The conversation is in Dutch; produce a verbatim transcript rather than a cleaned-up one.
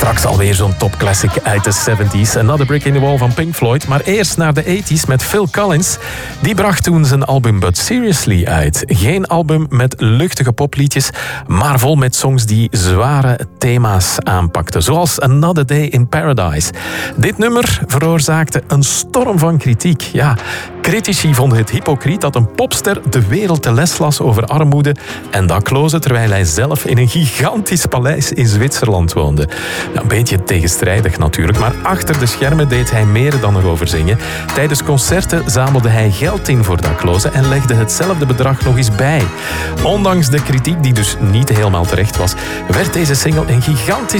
Straks alweer zo'n topclassic uit de zeventig. Another Brick in the Wall van Pink Floyd. Maar eerst naar de tachtig met Phil Collins. Die bracht toen zijn album But Seriously uit. Geen album met luchtige popliedjes, maar vol met songs die zware thema's aanpakten. Zoals Another Day in Paradise. Dit nummer veroorzaakte een storm van kritiek. Ja, critici vonden het hypocriet dat een popster de wereld de les las over armoede en daklozen, terwijl hij zelf in een gigantisch paleis in Zwitserland woonde. Ja, een beetje tegenstrijdig natuurlijk, maar achter de schermen deed hij meer dan erover zingen. Tijdens concerten zamelde hij geld in voor daklozen en legde hetzelfde bedrag nog eens bij. Ondanks de kritiek, die dus niet helemaal terecht was, werd deze single een gigantisch